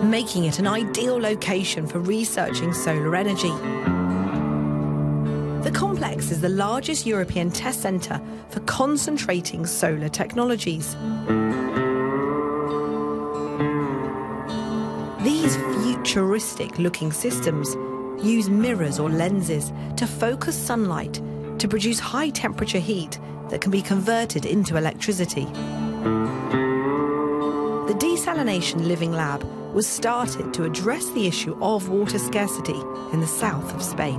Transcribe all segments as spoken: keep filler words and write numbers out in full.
making it an ideal location for researching solar energy. The complex is the largest European test centre for concentrating solar technologies. These futuristic-looking systems use mirrors or lenses to focus sunlight to produce high-temperature heat that can be converted into electricity. The Desalination Living Lab was started to address the issue of water scarcity in the south of Spain.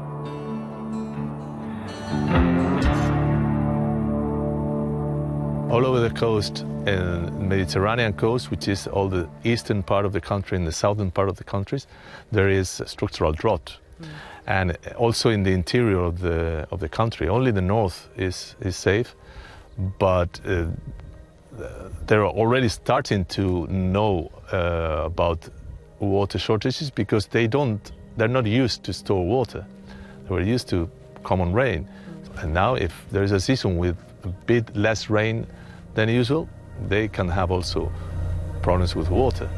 All over the coast, in the Mediterranean coast, which is all the eastern part of the country and the southern part of the countries, there is structural drought. Mm. And also in the interior of the, of the country, only the north is, is safe, but uh, they're already starting to know uh, about water shortages because they don't, they're not used to store water. They were used to common rain. And now if there is a season with a bit less rain than usual, they can have also problems with water.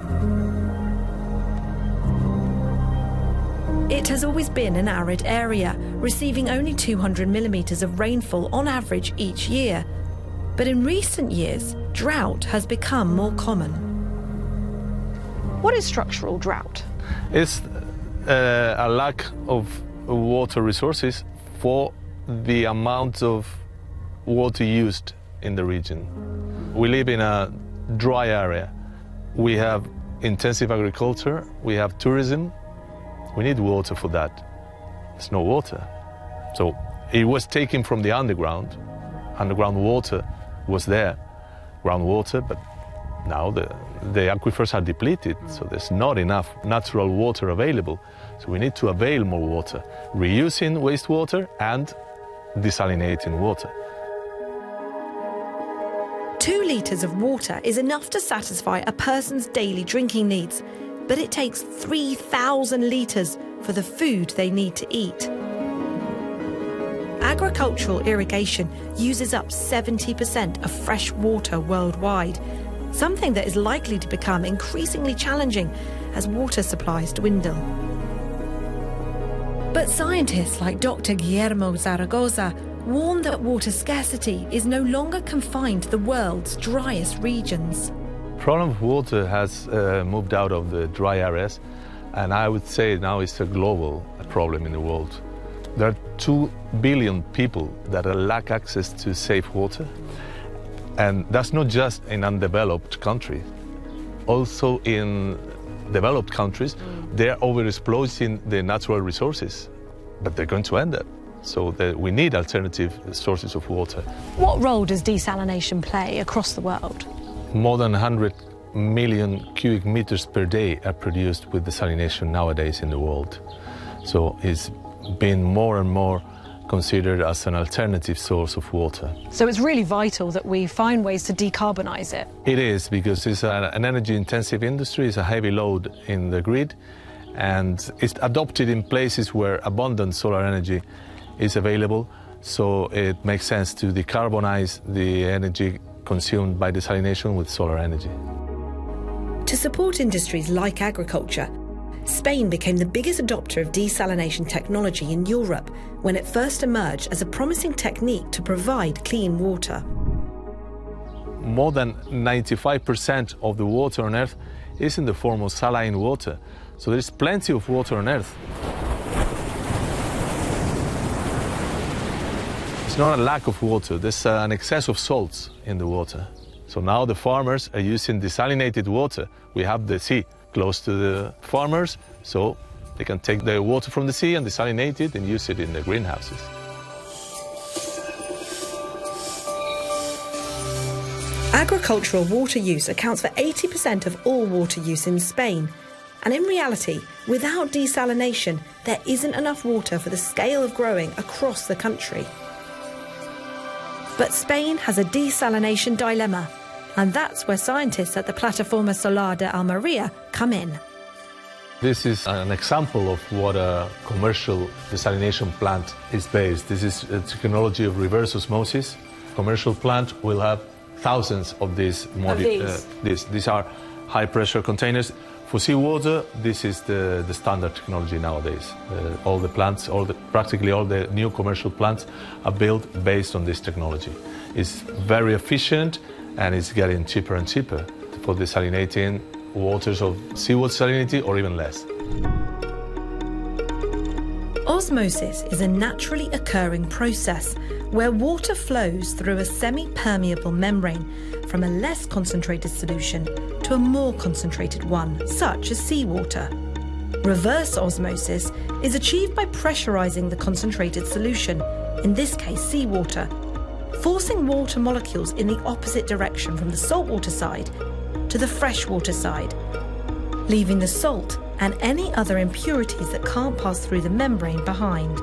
It has always been an arid area, receiving only two hundred millimetres of rainfall on average each year. But in recent years, drought has become more common. What is structural drought? It's uh, a lack of water resources for the amount of water used in the region. We live in a dry area. We have intensive agriculture, we have tourism. We need water for that. There's no water. So it was taken from the underground. Underground water was there, groundwater, but now the, the aquifers are depleted, so there's not enough natural water available. So we need to avail more water, reusing wastewater and desalinating water. Two litres of water is enough to satisfy a person's daily drinking needs, but it takes three thousand litres for the food they need to eat. Agricultural irrigation uses up seventy percent of fresh water worldwide, something that is likely to become increasingly challenging as water supplies dwindle. But scientists like Doctor Guillermo Zaragoza warn that water scarcity is no longer confined to the world's driest regions. The problem of water has uh, moved out of the dry areas, and I would say now it's a global problem in the world. There are two billion people that lack access to safe water, and that's not just in undeveloped countries. Also in developed countries, they're overexploiting the natural resources, but they're going to end it. So that we need alternative sources of water. What role does desalination play across the world? More than one hundred million cubic meters per day are produced with desalination nowadays in the world. So it's been more and more considered as an alternative source of water. So it's really vital that we find ways to decarbonise it. It is, because it's an energy-intensive industry, it's a heavy load in the grid, and it's adopted in places where abundant solar energy is available, so it makes sense to decarbonize the energy consumed by desalination with solar energy. To support industries like agriculture, Spain became the biggest adopter of desalination technology in Europe when it first emerged as a promising technique to provide clean water. More than ninety-five percent of the water on Earth is in the form of saline water, so there's plenty of water on Earth. It's not a lack of water, there's an excess of salts in the water. So now the farmers are using desalinated water. We have the sea close to the farmers, so they can take the water from the sea and desalinate it and use it in the greenhouses. Agricultural water use accounts for eighty percent of all water use in Spain. And in reality, without desalination, there isn't enough water for the scale of growing across the country. But Spain has a desalination dilemma, and that's where scientists at the Plataforma Solar de Almería come in. This is an example of what a commercial desalination plant is based. This is a technology of reverse osmosis. Commercial plant will have thousands of these. Of these? Uh, these. These are high-pressure containers. For seawater, this is the, the standard technology nowadays. Uh, all the plants, all the, practically all the new commercial plants are built based on this technology. It's very efficient and it's getting cheaper and cheaper for desalinating waters of seawater salinity or even less. Osmosis is a naturally occurring process where water flows through a semi-permeable membrane from a less concentrated solution to a more concentrated one, such as seawater. Reverse osmosis is achieved by pressurizing the concentrated solution, in this case seawater, forcing water molecules in the opposite direction from the saltwater side to the freshwater side, leaving the salt and any other impurities that can't pass through the membrane behind.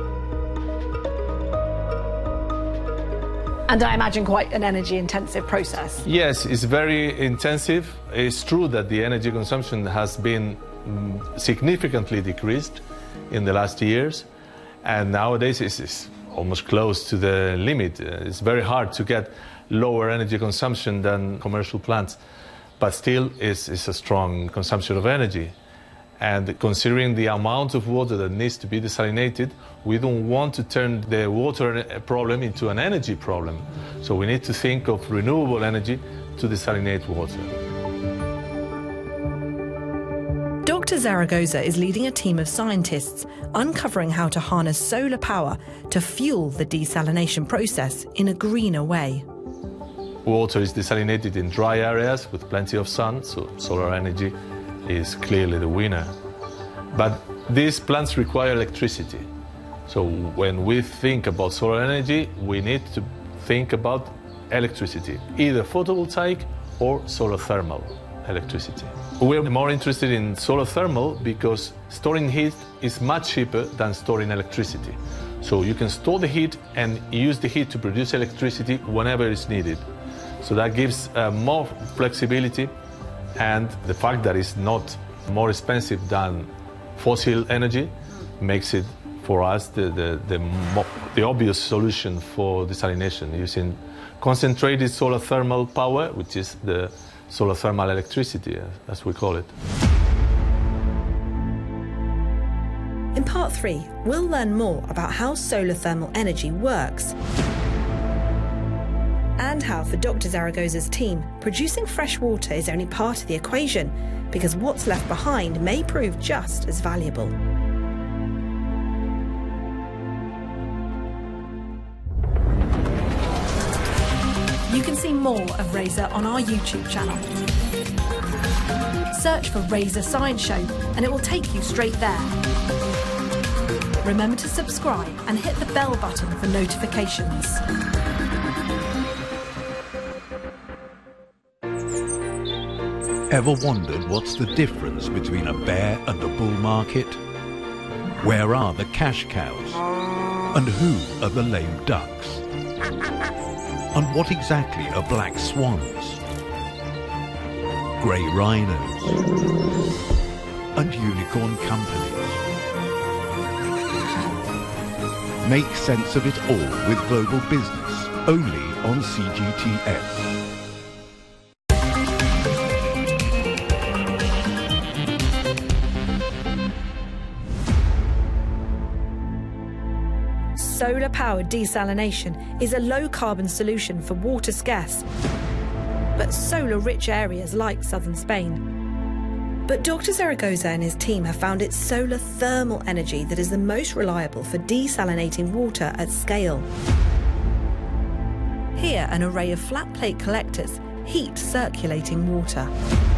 And I imagine quite an energy-intensive process. Yes, it's very intensive. It's true that the energy consumption has been mm, significantly decreased in the last years, and nowadays it's, it's almost close to the limit. It's very hard to get lower energy consumption than commercial plants, but still it's, it's a strong consumption of energy. And considering the amount of water that needs to be desalinated, we don't want to turn the water problem into an energy problem. So we need to think of renewable energy to desalinate water. Doctor Zaragoza is leading a team of scientists uncovering how to harness solar power to fuel the desalination process in a greener way. Water is desalinated in dry areas with plenty of sun, so solar energy is clearly the winner. But these plants require electricity. So when we think about solar energy, we need to think about electricity, either photovoltaic or solar thermal electricity. We're more interested in solar thermal because storing heat is much cheaper than storing electricity. So you can store the heat and use the heat to produce electricity whenever it's needed. So that gives uh, more flexibility, and the fact that it's not more expensive than fossil energy makes it, for us, the, the, the, mo the obvious solution for desalination, using concentrated solar thermal power, which is the solar thermal electricity, as we call it. In part three, we'll learn more about how solar thermal energy works, and how, for Doctor Zaragoza's team, producing fresh water is only part of the equation, because what's left behind may prove just as valuable. You can see more of RAZR on our YouTube channel. Search for RAZR Science Show and it will take you straight there. Remember to subscribe and hit the bell button for notifications. Ever wondered what's the difference between a bear and a bull market? Where are the cash cows? And who are the lame ducks? And what exactly are black swans? Grey rhinos? And unicorn companies? Make sense of it all with Global Business, only on C G T S. Solar-powered desalination is a low-carbon solution for water-scarce, but solar-rich areas like southern Spain. But Doctor Zaragoza and his team have found it's solar thermal energy that is the most reliable for desalinating water at scale. Here, an array of flat-plate collectors heat circulating water.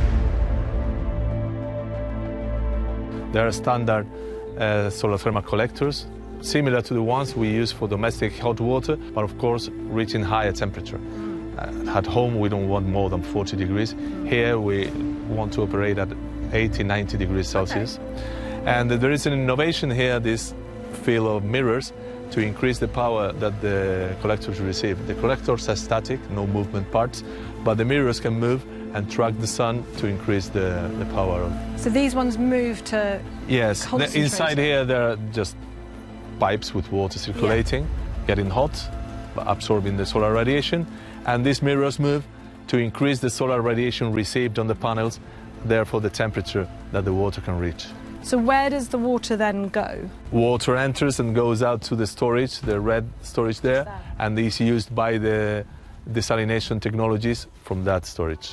There are standard uh, solar thermal collectors, similar to the ones we use for domestic hot water, but of course reaching higher temperature. Uh, at home we don't want more than forty degrees. Here we want to operate at eighty, ninety degrees Celsius. Okay. And there is an innovation here, this field of mirrors, to increase the power that the collectors receive. The collectors are static, no movement parts, but the mirrors can move and track the sun to increase the, the power of. So these ones move to Yes, the, inside here there are just pipes with water circulating, yeah. getting hot, absorbing the solar radiation, and these mirrors move to increase the solar radiation received on the panels, therefore the temperature that the water can reach. So where does the water then go? Water enters and goes out to the storage, the red storage there, and is used by the desalination technologies from that storage.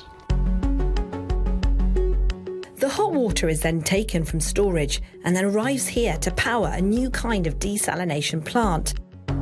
The hot water is then taken from storage and then arrives here to power a new kind of desalination plant.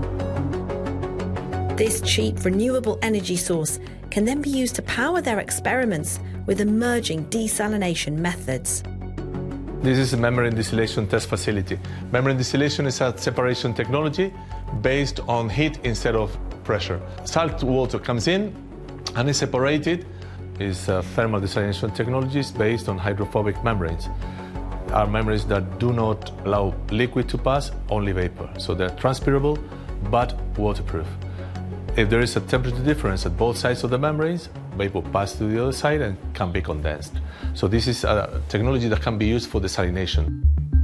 This cheap, renewable energy source can then be used to power their experiments with emerging desalination methods. This is a membrane distillation test facility. Membrane distillation is a separation technology based on heat instead of pressure. Salt water comes in and is separated. It's uh, thermal desalination technologies based on hydrophobic membranes. Are membranes that do not allow liquid to pass, only vapor. So they're transpirable but waterproof. If there is a temperature difference at both sides of the membranes, vapor passes to the other side and can be condensed. So this is a technology that can be used for desalination.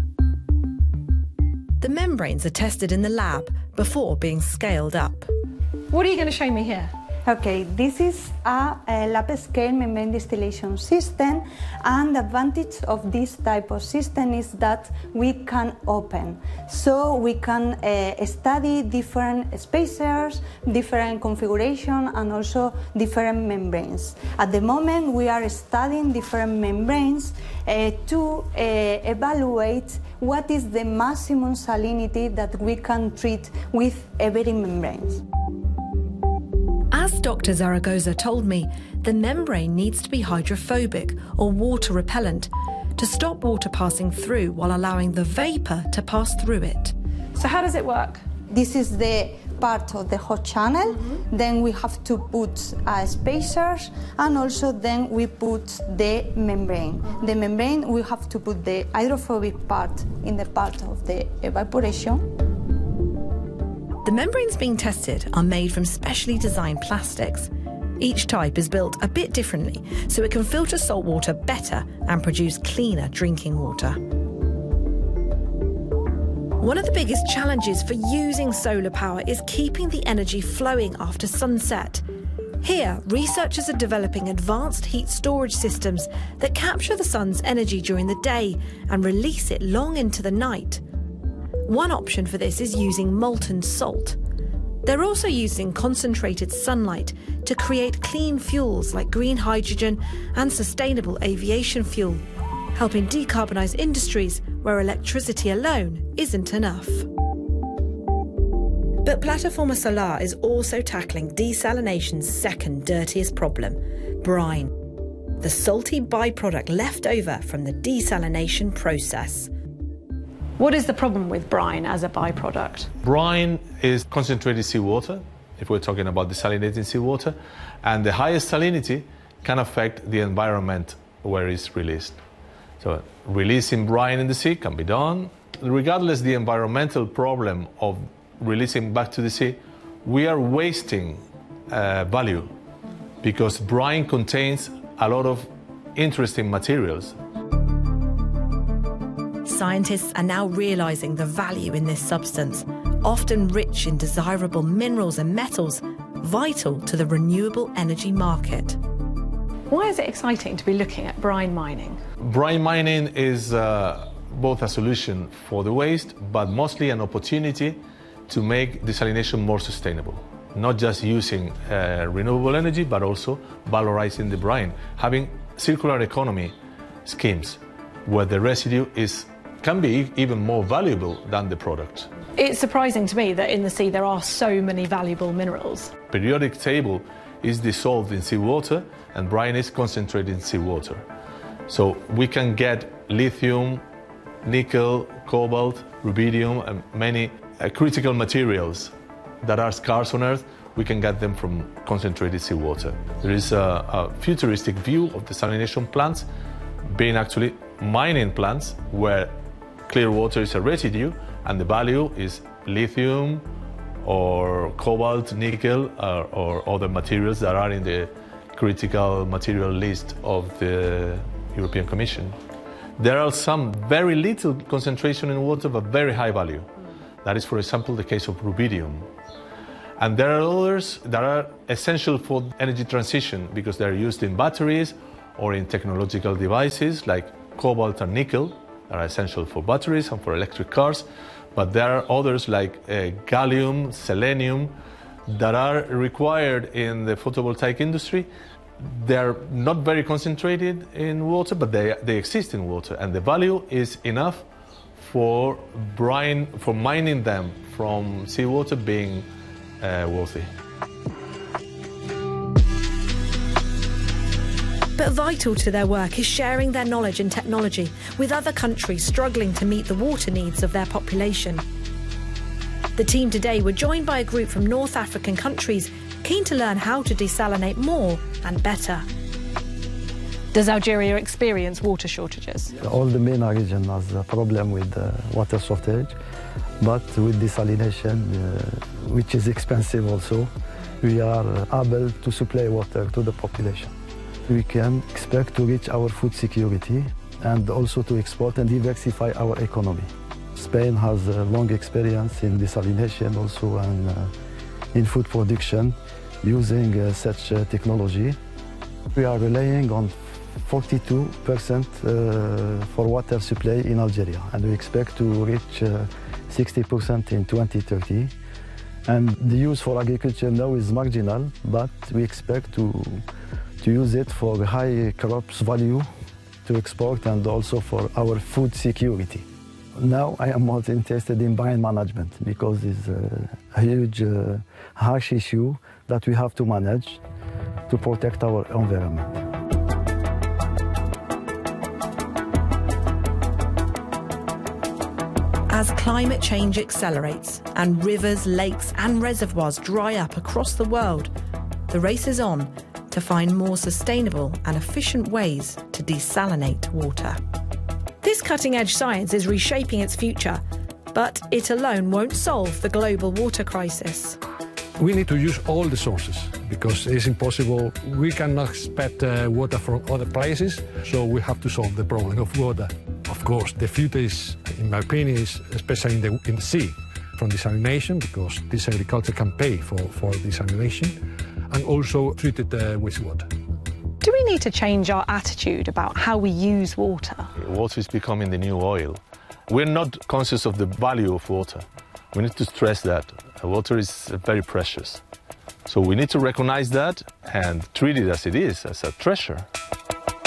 The membranes are tested in the lab before being scaled up. What are you going to show me here? Okay, this is a, a lab-scale membrane distillation system, and the advantage of this type of system is that we can open. So we can uh, study different spacers, different configuration, and also different membranes. At the moment, we are studying different membranes uh, to uh, evaluate what is the maximum salinity that we can treat with every membrane. As Doctor Zaragoza told me, the membrane needs to be hydrophobic or water repellent to stop water passing through while allowing the vapour to pass through it. So how does it work? This is the part of the hot channel. Mm-hmm. Then we have to put uh, spacers, and also then we put the membrane. Mm-hmm. The membrane, we have to put the hydrophobic part in the part of the evaporation. The membranes being tested are made from specially designed plastics. Each type is built a bit differently, so it can filter salt water better and produce cleaner drinking water. One of the biggest challenges for using solar power is keeping the energy flowing after sunset. Here, researchers are developing advanced heat storage systems that capture the sun's energy during the day and release it long into the night. One option for this is using molten salt. They're also using concentrated sunlight to create clean fuels like green hydrogen and sustainable aviation fuel, helping decarbonise industries where electricity alone isn't enough. But Plataforma Solar is also tackling desalination's second dirtiest problem, brine, the salty byproduct left over from the desalination process. What is the problem with brine as a byproduct? Brine is concentrated seawater, if we're talking about desalinating seawater, and the highest salinity can affect the environment where it's released. So releasing brine in the sea can be done. Regardless of the environmental problem of releasing back to the sea, we are wasting uh, value because brine contains a lot of interesting materials. Scientists are now realising the value in this substance, often rich in desirable minerals and metals, vital to the renewable energy market. Why is it exciting to be looking at brine mining? Brine mining is uh, both a solution for the waste, but mostly an opportunity to make desalination more sustainable. Not just using uh, renewable energy, but also valorizing the brine, having circular economy schemes where the residue is can be even more valuable than the product. It's surprising to me that in the sea there are so many valuable minerals. Periodic table is dissolved in seawater and brine is concentrated in seawater. So we can get lithium, nickel, cobalt, rubidium, and many uh, critical materials that are scarce on Earth. We can get them from concentrated seawater. There is a, a futuristic view of desalination plants being actually mining plants where clear water is a residue and the value is lithium or cobalt, nickel, or, or other materials that are in the critical material list of the European Commission. There are some very little concentration in water but very high value. That is, for example, the case of rubidium. And there are others that are essential for energy transition because they're used in batteries or in technological devices like cobalt and nickel that are essential for batteries and for electric cars. But there are others like uh, gallium, selenium, that are required in the photovoltaic industry. They're not very concentrated in water, but they, they exist in water, and the value is enough for, brine, for mining them from seawater being uh, worthy. But vital to their work is sharing their knowledge and technology with other countries struggling to meet the water needs of their population. The team today were joined by a group from North African countries keen to learn how to desalinate more and better. Does Algeria experience water shortages? All the MENA region has a problem with uh, water shortage, but with desalination, uh, which is expensive also, we are able to supply water to the population. We can expect to reach our food security and also to export and diversify our economy. Spain has a long experience in desalination also and uh, in food production using uh, such uh, technology. We are relying on forty-two percent uh, for water supply in Algeria, and we expect to reach uh, sixty percent in twenty thirty. And the use for agriculture now is marginal, but we expect to, to use it for high crops value to export and also for our food security. Now I am more interested in brine management because it's a, a huge, uh, harsh issue that we have to manage to protect our environment. As climate change accelerates and rivers, lakes and reservoirs dry up across the world, the race is on to find more sustainable and efficient ways to desalinate water. This cutting-edge science is reshaping its future, but it alone won't solve the global water crisis. We need to use all the sources because it's impossible. We cannot expect uh, water from other places, so we have to solve the problem of water. Of course, the future is, in my opinion, is especially in the, in the sea, from desalination, because this agriculture can pay for, for desalination, and also treated uh, wastewater. Do we need to change our attitude about how we use water? Water is becoming the new oil. We're not conscious of the value of water. We need to stress that. Water is very precious. So we need to recognize that and treat it as it is, as a treasure.